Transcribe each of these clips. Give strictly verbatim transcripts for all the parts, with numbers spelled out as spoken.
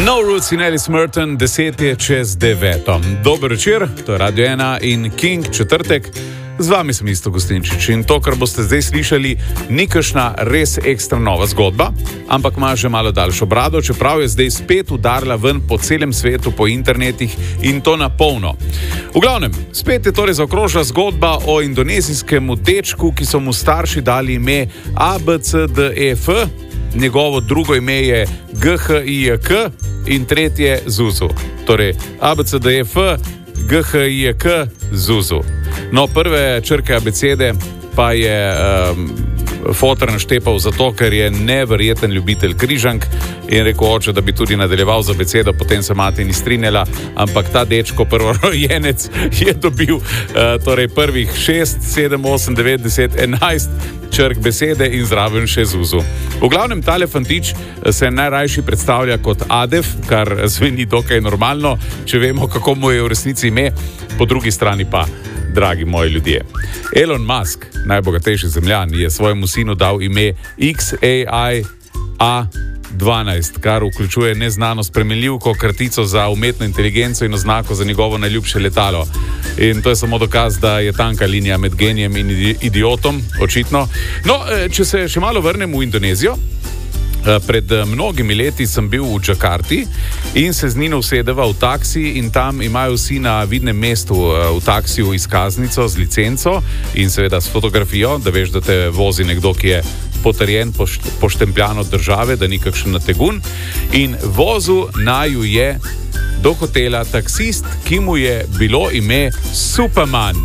No Roots in Alice Merton, deset je čez deveto. Dober večer, to je Radio ena in King četrtek. Z vami sem Isto Gostinčič in to, kar boste zdaj slišali, ni kakšna res ekstra nova zgodba, ampak ima že malo daljšo brado, čeprav je zdaj spet udarila ven po celem svetu, po internetih in to na polno. V glavnem, spet je torej zaokrožila zgodba o indonezijskemu dečku, ki so mu starši dali ime A B C D E F, njegovo drugo ime je G H I J K in tretje Zuzu. Torej A B C D E F, G H I J K, Zuzu. No, prve črke abecede pa je um, fotor naštepal zato, ker je neverjeten ljubitelj križank in rekel oče, da bi tudi nadaljeval z abecedo, potem se mati ni strinjala, ampak ta dečko, prvorojenec, je dobil uh, torej prvih šest, sedem, osem, devet, deset, enajst črk besede in zraven še Zuzu. V glavnem, tale fantič se najrajši predstavlja kot Adef, kar zveni dokaj normalno, če vemo, kako mu je v resnici ime, po drugi strani pa, dragi moji ljudje. Elon Musk, najbogatejši zemljan, je svojemu sinu dal ime X A I A dvanajst, kar vključuje neznano spremenljivko, kratico za umetno inteligenco in oznako za njegovo najljubše letalo. In to je samo dokaz, da je tanka linija med genijem in idiotom, očitno. No, če se še malo vrnem v Indonezijo, pred mnogimi leti sem bil v Džakarti in se z njim usedeva v taksi in tam imajo vsi na vidnem mestu v taksiju izkaznico z licenco in seveda s fotografijo, da veš, da te vozi nekdo, ki je potrjen, poštempljan od države, da ni kakšen nategun. In vozil naju je do hotela taksist, ki mu je bilo ime Superman.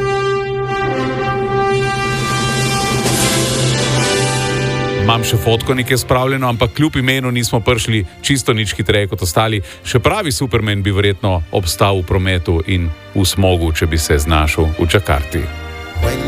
Imam še fotko nekje spravljeno, ampak kljub imenu nismo prišli čisto nič hitreje kot ostali. Še pravi Superman bi verjetno obstal v prometu in v smogu, če bi se znašel v Džakarti.